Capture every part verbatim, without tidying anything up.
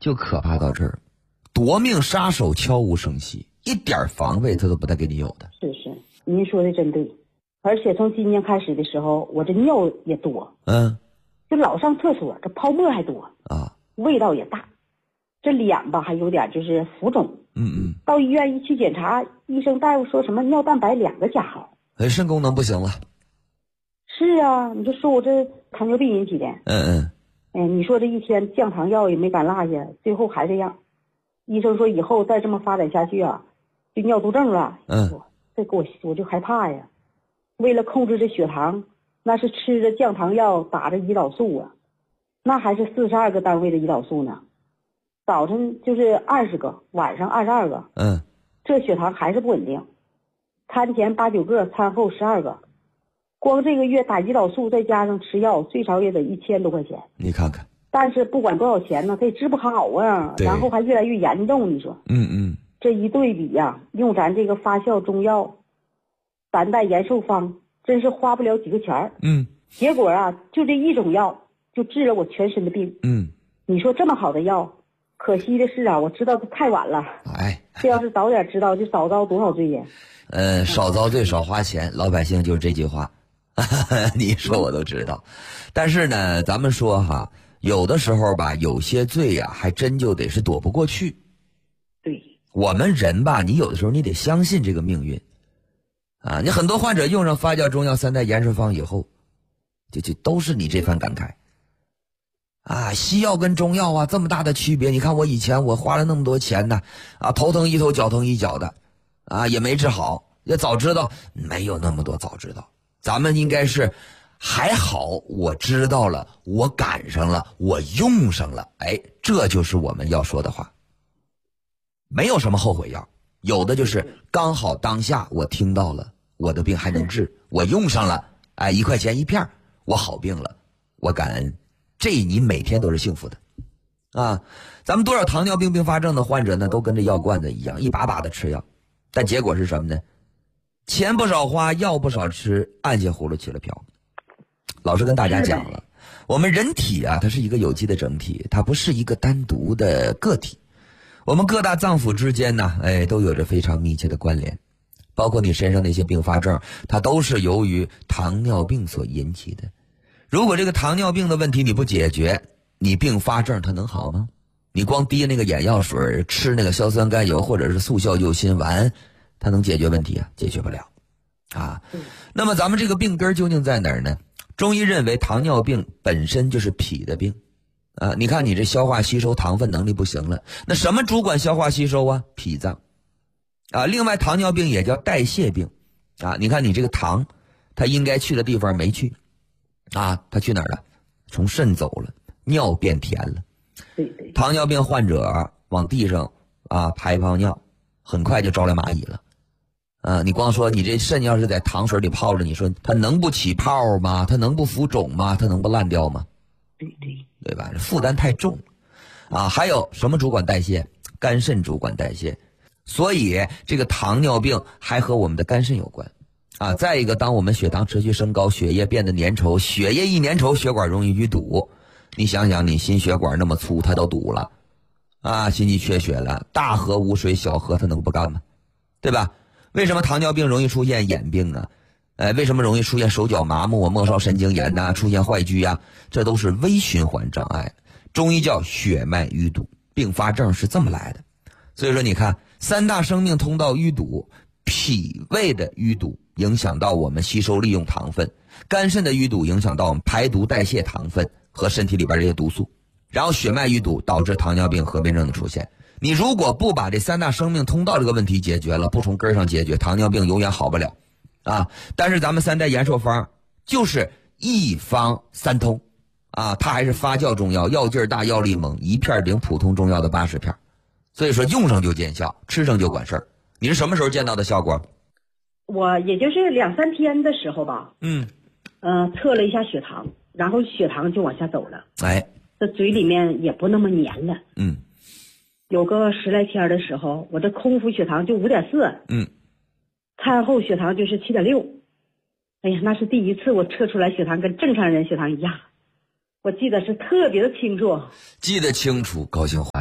就可怕到这儿，夺命杀手悄无声息，一点防备他都不带给你有的。 是是，您说的真对。而且从今年开始的时候，我这尿也多， 嗯， 就老上厕所，这泡沫还多啊， 味道也大，这脸吧还有点就是浮肿。 嗯嗯， 到医院一去检查，医生大夫说什么尿蛋白两个加号， 哎，肾功能不行了。 是啊，你就说我这糖尿病引起的。 嗯嗯， 哎，你说这一天降糖药也没敢落下，最后还这样。医生说以后再这么发展下去啊，就尿毒症了。 嗯， 这给我我就害怕呀。为了控制这血糖，那是吃着降糖药，打着胰岛素啊，那还是四十二个单位的胰岛素呢。早晨就是二十个，晚上二十二个。 嗯， 这血糖还是不稳定，餐前八九个，餐后十二个。光这个月打胰岛素再加上吃药，最少也得一千多块钱。 你看看。 但是不管多少钱呢，它也治不好啊，然后还越来越严重。你说， 嗯嗯， 这一对比呀、啊，用咱这个发酵中药三代延寿方，真是花不了几个钱儿。 嗯， 结果啊，就这一种药就治了我全身的病。 嗯， 你说这么好的药，可惜的是啊，我知道的太晚了。 哎， 这要是早点知道，就少遭多少罪呀。 呃，少遭罪少花钱，老百姓就是这句话。你说我都知道，但是呢，咱们说哈，有的时候吧，有些罪呀、啊，还真就得是躲不过去。 对， 我们人吧，你有的时候你得相信这个命运啊。你很多患者用上发酵中药三代延寿方以后，就就都是你这番感慨啊。西药跟中药啊这么大的区别，你看我以前我花了那么多钱呢，啊，头疼一头脚疼一脚的，啊，也没治好。要早知道，没有那么多早知道。咱们应该是还好我知道了，我赶上了，我用上了，哎，这就是我们要说的话。没有什么后悔药，有的就是刚好当下我听到了，我的病还能治，我用上了，哎，一块钱一片，我好病了，我感恩，这你每天都是幸福的啊。咱们多少糖尿病并发症的患者呢，都跟这药罐子一样，一把把的吃药，但结果是什么呢？钱不少花，药不少吃，按下葫芦起了瓢。老师跟大家讲了，我们人体啊，它是一个有机的整体，它不是一个单独的个体。我们各大脏腑之间呢，哎，都有着非常密切的关联。包括你身上的一些并发症，它都是由于糖尿病所引起的。如果这个糖尿病的问题你不解决，你并发症它能好吗？你光滴那个眼药水，吃那个硝酸甘油或者是速效救心丸，它能解决问题啊？解决不了啊。那么咱们这个病根究竟在哪儿呢？中医认为糖尿病本身就是脾的病啊。你看你这消化吸收糖分能力不行了，那什么主管消化吸收啊？脾脏啊。另外糖尿病也叫代谢病啊。你看你这个糖它应该去的地方没去啊，它去哪儿了？从肾走了，尿变甜了。 对对， 糖尿病患者往地上啊排一泡尿，很快就招来蚂蚁了。啊，你光说你这肾要是在糖水里泡着，你说它能不起泡吗？它能不浮肿吗？它能不烂掉吗？ 对对， 对吧？负担太重啊。还有什么主管代谢？肝肾主管代谢。所以这个糖尿病还和我们的肝肾有关啊。再一个，当我们血糖持续升高，血液变得粘稠，血液一粘稠，血管容易淤堵。你想想，你心血管那么粗，它都堵了啊，心肌缺血了，大河无水，小河它能不干吗？对吧？为什么糖尿病容易出现眼病啊？呃，为什么容易出现手脚麻木、末梢神经炎呐、啊，出现坏疽啊？这都是微循环障碍，中医叫血脉淤堵，并发症是这么来的。所以说，你看三大生命通道淤堵，脾胃的淤堵影响到我们吸收利用糖分，肝肾的淤堵影响到我们排毒代谢糖分和身体里边这些毒素，然后血脉淤堵导致糖尿病合并症的出现。你如果不把这三大生命通道这个问题解决了，不从根上解决，糖尿病永远好不了啊。但是咱们三代延寿方就是一方三通啊，它还是发酵中药，药劲儿大，药力猛，一片顶普通中药的八十片。所以说用上就见效，吃上就管事儿。你是什么时候见到的效果？ 我也就是两三天的时候吧， 嗯， 呃，测了一下血糖，然后血糖就往下走了， 哎， 这嘴里面也不那么黏了。 嗯， 有个十来天的时候，我的空腹血糖就五点四， 嗯， 餐后血糖就是七点六。哎呀，那是第一次我测出来血糖跟正常人血糖一样，我记得是特别的清楚。 记得清楚，高兴坏了。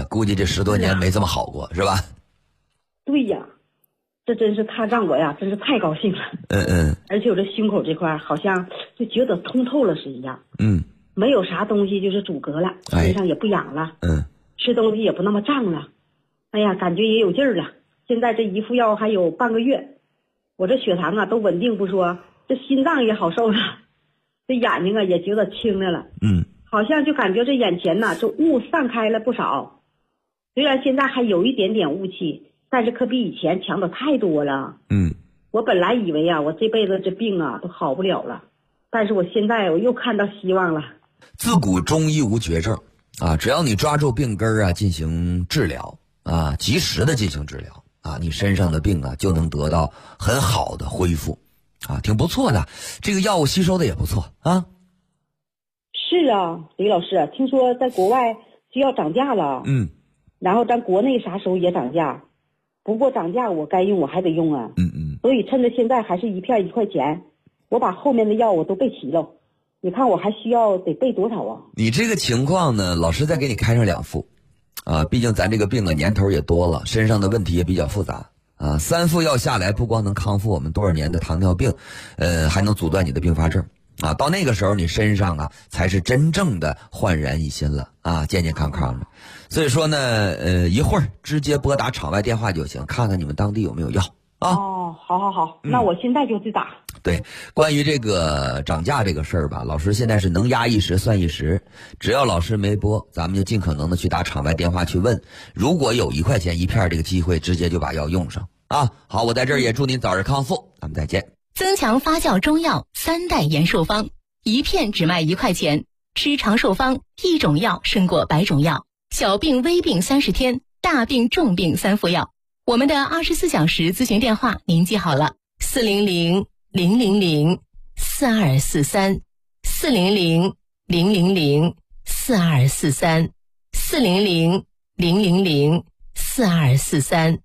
估计这十多年没这么好过，是吧？ 对呀，这真是他让我呀，真是太高兴了。 嗯嗯。 而且我这胸口这块好像就觉得通透了是一样。 嗯。 没有啥东西就是阻隔了，身上也不痒了。 嗯。 吃东西也不那么胀了。哎呀，感觉也有劲儿了。现在这一服药还有半个月，我这血糖啊都稳定不说，这心脏也好受了，这眼睛啊也觉得清亮了。 嗯。 好像就感觉这眼前呐，这雾散开了不少。虽然现在还有一点点雾气，但是可比以前强的太多了。 嗯。 我本来以为啊，我这辈子这病啊都好不了了，但是我现在我又看到希望了。 自古中医无绝症啊，只要你抓住病根啊进行治疗啊，及时的进行治疗啊，你身上的病啊就能得到很好的恢复啊，挺不错的。这个药物吸收的也不错啊。 是啊，李老师，听说在国外就要涨价了。 嗯。 然后咱国内啥时候也涨价，不过涨价我该用我还得用啊。 嗯嗯。 所以趁着现在还是一片一块钱，我把后面的药我都备齐了。你看我还需要得备多少啊？ 你这个情况呢，老师再给你开上两副，啊，毕竟咱这个病啊年头也多了，身上的问题也比较复杂啊。三副药下来，不光能康复我们多少年的糖尿病，呃，还能阻断你的并发症啊。到那个时候，你身上啊才是真正的焕然一新了啊，健健康康的。所以说呢，呃，一会儿直接拨打场外电话就行，看看你们当地有没有药啊。 哦，好好好，那我现在就去打。 对，关于这个涨价这个事儿吧，老师现在是能压一时算一时，只要老师没播，咱们就尽可能的去打场外电话去问，如果有一块钱一片这个机会，直接就把药用上啊。好，我在这儿也祝您早日康复，咱们再见。 增强发酵中药三代延寿方，一片只卖一块钱，吃长寿方，一种药胜过百种药，小病微病三十天，大病重病三副药。我们的二十四小时咨询电话您记好了，四零零零零零四二四三，四零零零零零四二四三，四零零零零零四二四三。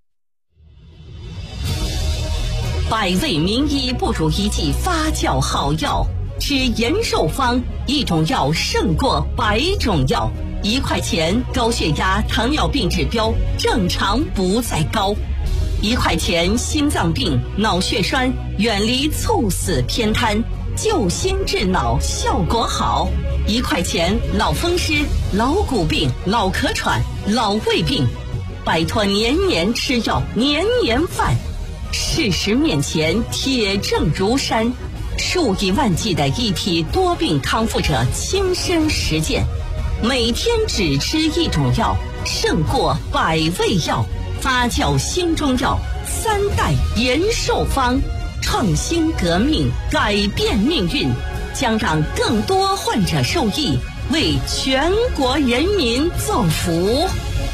百味名医不如一剂发酵好药，吃延寿方，一种药胜过百种药。一块钱，高血压、糖尿病指标正常不再高；一块钱，心脏病、脑血栓远离猝死偏瘫，救心治脑效果好；一块钱，老风湿、老骨病、老咳喘、老胃病，摆脱年年吃药、年年犯。事实面前，铁证如山，数以万计的一批多病康复者亲身实践。每天只吃一种药，胜过百味药。发酵新中药，三代延寿方，创新革命，改变命运，将让更多患者受益，为全国人民造福。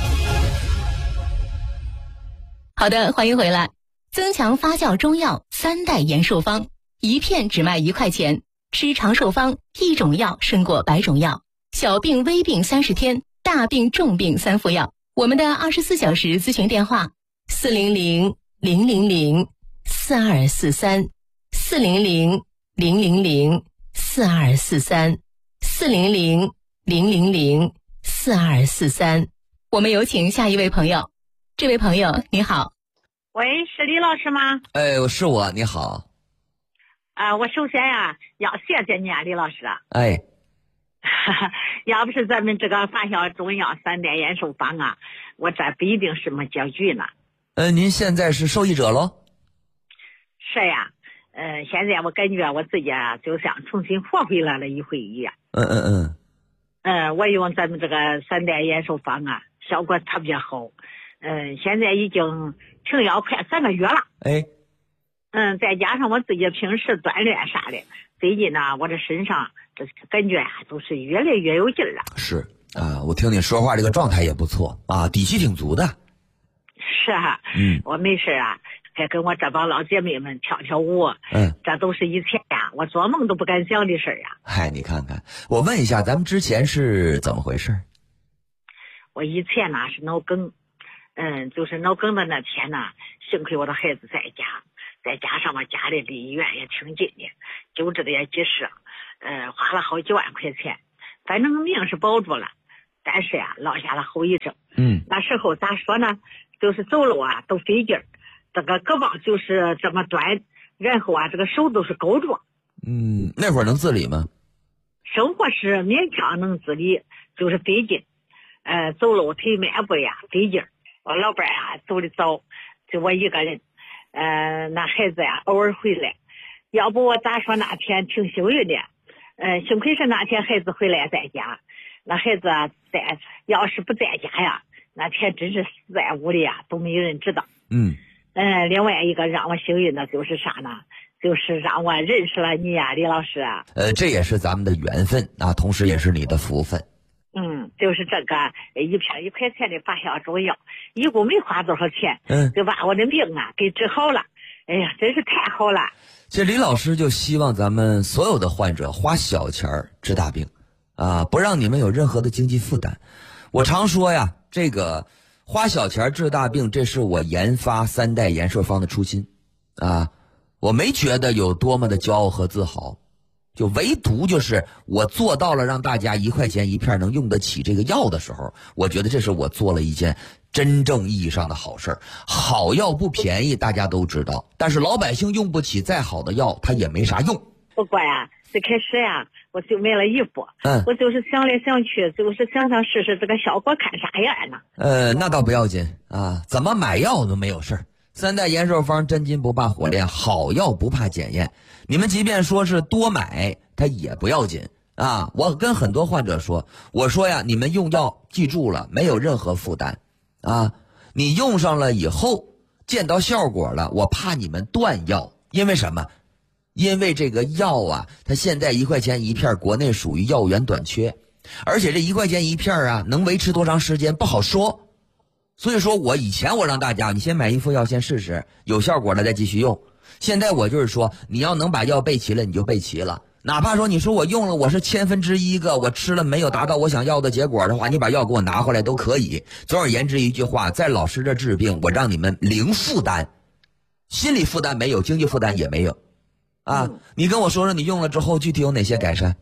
好的，欢迎回来。增强发酵中药三代延寿方，一片只卖一块钱，吃长寿方，一种药胜过百种药。小病微病三十天，大病重病三副药。我们的二十四小时咨询电话：四零零零零零四二四三，四零零零零零四二四三，四零零零零零四二四三。我们有请下一位朋友。这位朋友，你好。 喂，是李老师吗？ 哎，是我，你好。 啊、呃，我首先呀、啊、要谢谢你啊，李老师。 哎。 要不是咱们这个发酵中药三代延寿方啊，我这不一定是么结局呢。 呃，您现在是受益者喽？ 是呀，呃，现在我感觉我自己啊，就像重新活回来了一回一样。 嗯嗯嗯。 嗯，我用咱们这个三代延寿方啊，效果特别好。嗯，现在已经停药快三个月了。 哎。 嗯，再加上我自己平时锻炼啥的，最近呢，我这身上这感觉啊，都是越来越有劲儿了。 是啊，我听你说话这个状态也不错啊，底气挺足的。 是啊， 嗯， 我没事啊，还跟我这帮老姐妹们跳跳舞。 嗯， 这都是以前呀、啊，我做梦都不敢想的事儿呀。 嗨，你看看，我问一下，咱们之前是怎么回事？ 我以前呢是脑梗，嗯，就是脑梗的那天呢，幸亏我的孩子在家。再加上我家里离医院也挺近的，救治的也及时，呃，花了好几万块钱，反正命是保住了。 但是呀、啊，落下了后遗症。 嗯， 那时候咋说呢？就是走路啊都费劲儿，这个胳膊就是这么端，然后啊这个手都是勾着。 嗯，那会儿能自理吗？ 生活是勉强能自理，就是费劲。呃，走路腿迈步呀费劲儿。我老伴儿啊走的早，就我一个人。呃，那孩子呀偶尔回来，要不我咋说那天挺幸运的。呃，幸亏是那天孩子回来在家，那孩子在要是不在家呀，那天真是死在屋里呀，都没有人知道。 嗯。 呃，另外一个让我幸运的就是啥呢？就是让我认识了你呀、啊，李老师啊。 呃，这也是咱们的缘分啊，同时也是你的福分。 嗯，就是这个一片一块钱的发酵中药，一共没花多少钱， 嗯， 就把我的病啊给治好了。哎呀，真是太好了。 这李老师就希望咱们所有的患者花小钱儿治大病，啊，不让你们有任何的经济负担。我常说呀，这个花小钱治大病，这是我研发三代延寿方的初心啊。我没觉得有多么的骄傲和自豪，就唯独就是我做到了让大家一块钱一片能用得起这个药的时候，我觉得这是我做了一件真正意义上的好事儿。好药不便宜，大家都知道，但是老百姓用不起再好的药，它也没啥用。 不过呀，最开始呀，我就买了一副， 嗯， 我就是想来想去，就是想想试试这个效果看啥样呢。 呃，那倒不要紧啊，怎么买药都没有事儿。三代延寿方真金不怕火炼，好药不怕检验。你们即便说是多买，它也不要紧啊。我跟很多患者说，我说呀，你们用药记住了，没有任何负担啊。你用上了以后，见到效果了，我怕你们断药，因为什么？因为这个药啊，它现在一块钱一片，国内属于药源短缺，而且这一块钱一片啊，能维持多长时间不好说。所以说我以前我让大家你先买一副药先试试，有效果了再继续用。现在我就是说，你要能把药备齐了你就备齐了，哪怕说你说我用了我是千分之一个，我吃了没有达到我想要的结果的话，你把药给我拿回来都可以。总而言之一句话，在老师这治病，我让你们零负担，心理负担没有，经济负担也没有啊。你跟我说说你用了之后具体有哪些改善？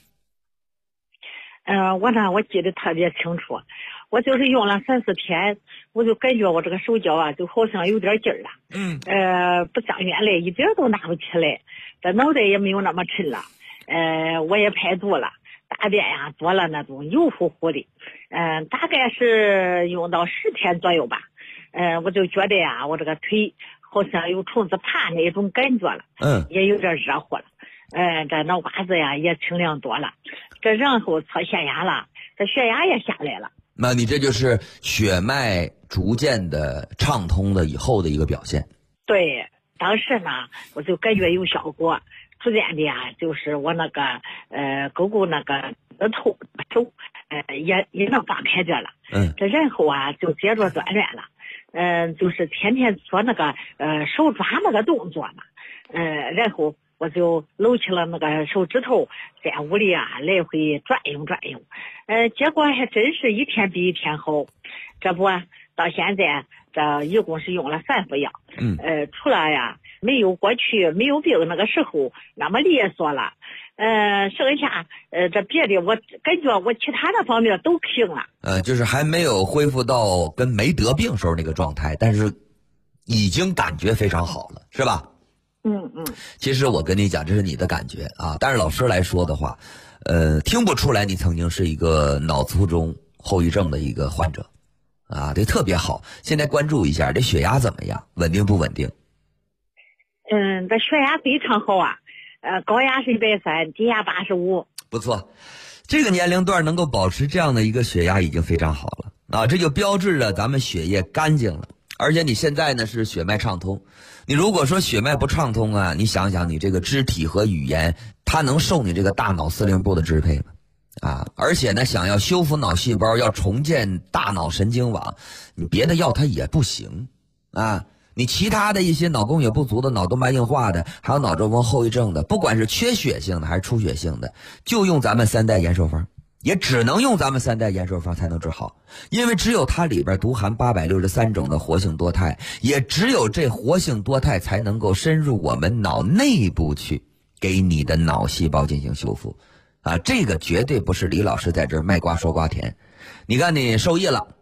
嗯、呃，我呢我记得特别清楚，我就是用了三四天，我就感觉我这个手脚啊就好像有点劲儿了。 嗯。 呃，不像原来一点都拿不起来，这脑袋也没有那么沉了。呃，我也排毒了，大便呀做了那种油乎乎的。嗯、呃，大概是用到十天左右吧。嗯、呃，我就觉得呀，我这个腿好像有虫子爬那种感觉了。 嗯。 也有点热乎了。嗯、呃，这脑瓜子呀也清凉多了。这然后测血压了，这血压也下来了。 那你这就是血脉逐渐的畅通了以后的一个表现。 对，当时呢我就感觉有效果，逐渐的呀就是我那个呃勾勾那个额头手呃也也能放开点了。 嗯。 这然后啊就接着锻炼了，嗯、呃、就是天天做那个呃手抓那个动作嘛，呃然后我就搂起了那个手指头，在屋里啊来回转悠转悠，呃，结果还真是一天比一天好。这不到现在这一共是用了三副药， 嗯， 呃，除了呀没有过去没有病那个时候那么利索了，呃，剩下呃这别的我感觉我其他的方面都轻了。 呃，就是还没有恢复到跟没得病时候那个状态，但是已经感觉非常好了，是吧？ 嗯嗯， 其实我跟你讲，这是你的感觉啊。但是老师来说的话，呃，听不出来你曾经是一个脑卒中后遗症的一个患者，啊，这特别好。现在关注一下，这血压怎么样？稳定不稳定？ 嗯，这血压非常好啊，呃，高压是一百三，低压八十五。 不错，这个年龄段能够保持这样的一个血压已经非常好了啊，这就标志着咱们血液干净了。而且你现在呢是血脉畅通，你如果说血脉不畅通啊，你想想你这个肢体和语言，它能受你这个大脑司令部的支配吗？啊，而且呢，想要修复脑细胞，要重建大脑神经网，你别的药它也不行啊。你其他的一些脑供血不足的、脑动脉硬化的，还有脑中风后遗症的，不管是缺血性的还是出血性的，就用咱们三代延寿方。也只能用咱们三代延寿方才能治好，因为只有它里边独含八百六十三种的活性多肽，也只有这活性多肽才能够深入我们脑内部去，给你的脑细胞进行修复。啊，这个绝对不是李老师在这儿卖瓜说瓜甜， 你看你受益了